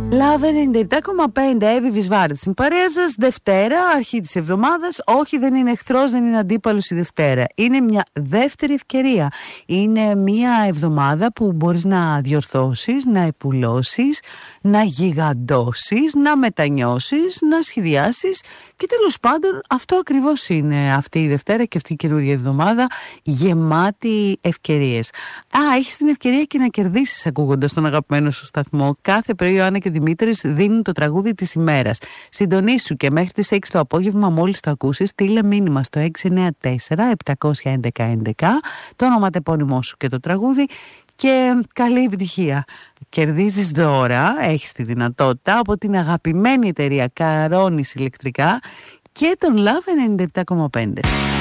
Love 97,5 Εύη Βυσβάρη στην παρέα σας. Δευτέρα, αρχή της εβδομάδας. Όχι, δεν είναι εχθρός, δεν είναι αντίπαλος η Δευτέρα. Είναι μια δεύτερη ευκαιρία. Είναι μια εβδομάδα που μπορείς να διορθώσεις, να επουλώσεις, να γιγαντώσεις, να μετανιώσεις, να σχεδιάσεις. Και τέλος πάντων αυτό ακριβώς είναι αυτή η Δευτέρα και αυτή η καινούργια εβδομάδα, γεμάτη ευκαιρίες. Έχεις την ευκαιρία και να κερδίσεις ακούγοντας τον αγαπημένο σου σταθμό. Κάθε πρωί ο Άννα και Δημήτρης δίνουν το τραγούδι της ημέρας. Συντονίσου και μέχρι τις 6 το απόγευμα, μόλις το ακούσεις, στείλε μήνυμα στο 694-711-11, το ονοματεπώνυμό σου και το τραγούδι και καλή επιτυχία. Κερδίζεις δώρα, έχεις τη δυνατότητα από την αγαπημένη εταιρεία Καρόνις ηλεκτρικά και τον Love 97,5.